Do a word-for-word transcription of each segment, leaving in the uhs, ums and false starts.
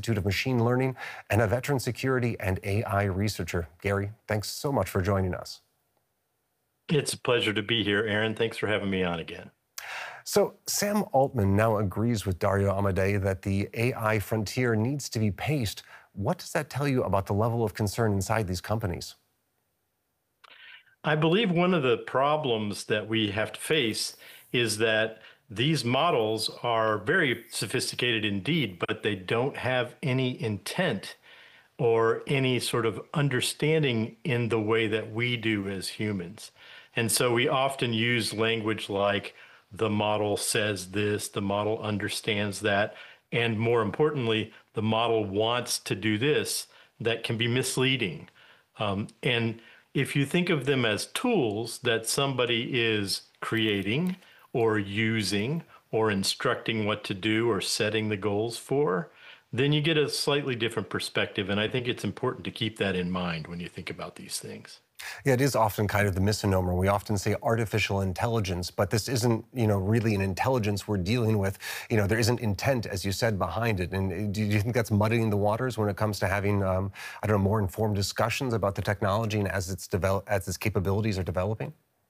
Institute of Machine Learning and a veteran security and A I researcher. Gary, thanks so much for joining us. It's a pleasure to be here, Aaron. Thanks for having me on again. So Sam Altman now agrees with Dario Amodei that the A I frontier needs to be paced. What does that tell you about the level of concern inside these companies? I believe one of the problems that we have to face is that these models are very sophisticated indeed, but they don't have any intent or any sort of understanding in the way that we do as humans. And so we often use language like the model says this, the model understands that, and more importantly, the model wants to do this, that can be misleading. Um, and if you think of them as tools that somebody is creating or using or instructing what to do or setting the goals for, then you get a slightly different perspective. And I think it's important to keep that in mind when you think about these things. Yeah, it is often kind of the misnomer. We often say artificial intelligence, but this isn't, you know, really an intelligence we're dealing with. You know, there isn't intent, as you said, behind it. And uh, do you think that's muddying the waters when it comes to having, um, I don't know, more informed discussions about the technology and as it's develop, as its capabilities are developing?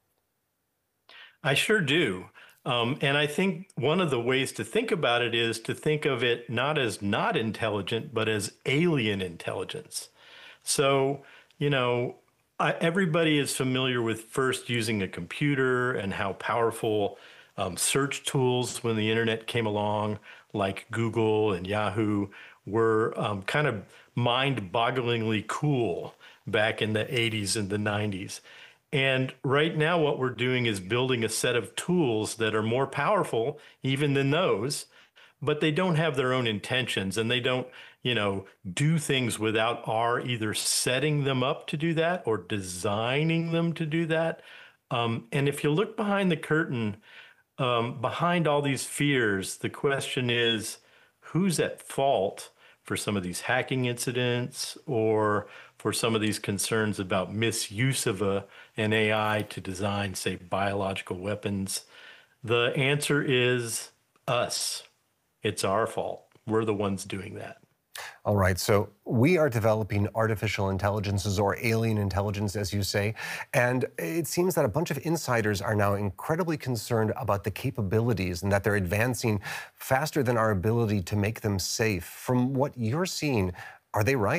I sure do. Um, and I think one of the ways to think about it is to think of it not as not intelligent, but as alien intelligence. So, you know, I, everybody is familiar with first using a computer and how powerful um, search tools when the internet came along, like Google and Yahoo, were um, kind of mind-bogglingly cool back in the eighties and the nineties. And right now, what we're doing is building a set of tools that are more powerful even than those, but they don't have their own intentions and they don't, you know, do things without our either setting them up to do that or designing them to do that. Um, and if you look behind the curtain, um, behind all these fears, the question is, who's at fault for some of these hacking incidents or for some of these concerns about misuse of a, an A I to design, say, biological weapons? The answer is us. It's our fault. We're the ones doing that. All right, so we are developing artificial intelligences or alien intelligence, as you say, and it seems that a bunch of insiders are now incredibly concerned about the capabilities and that they're advancing faster than our ability to make them safe. From what you're seeing, are they right?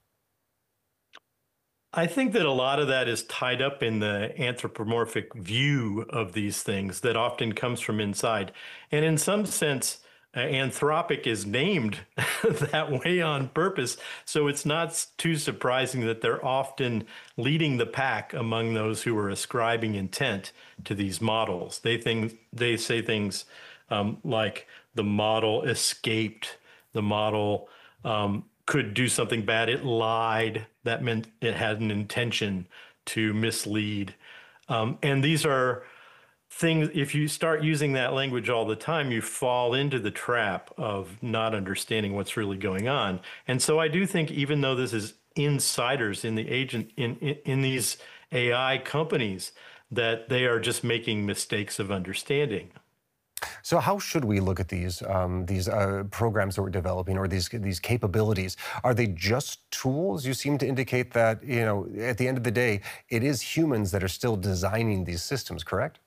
I think that a lot of that is tied up in the anthropomorphic view of these things that often comes from inside. And in some sense, uh, Anthropic is named that way on purpose. So it's not s- too surprising that they're often leading the pack among those who are ascribing intent to these models. They think they say things um, like the model escaped, the model um, could do something bad. It lied. That meant it had an intention to mislead. Um, and these are things, if you start using that language all the time, you fall into the trap of not understanding what's really going on. And so I do think, even though this is insiders in the agent in, in, in these A I companies, that they are just making mistakes of understanding. So how should we look at these um, these uh, programs that we're developing or these these capabilities? Are they just tools? You seem to indicate that, you know, at the end of the day, it is humans that are still designing these systems, correct?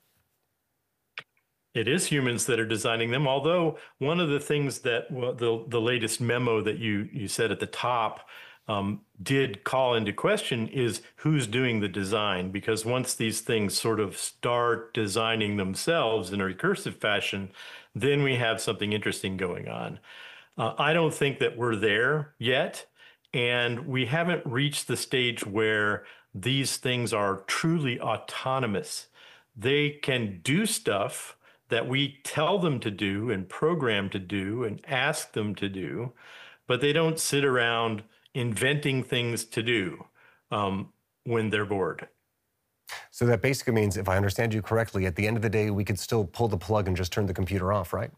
It is humans that are designing them. Although one of the things that, well, the the latest memo that you you said at the top um, did call into question is who's doing the design. Because once these things sort of start designing themselves in a recursive fashion, then we have something interesting going on. Uh, I don't think that we're there yet, and we haven't reached the stage where these things are truly autonomous. They can do stuff that we tell them to do and program to do and ask them to do, but they don't sit around inventing things to do um, when they're bored. So that basically means, if I understand you correctly, at the end of the day, we could still pull the plug and just turn the computer off, right?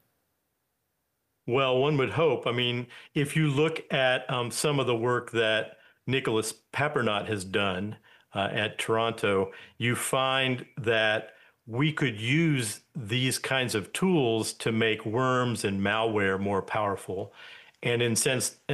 Well, one would hope. I mean, if you look at um, some of the work that Nicholas Papernaut has done uh, at Toronto, you find that we could use these kinds of tools to make worms and malware more powerful. And in sense,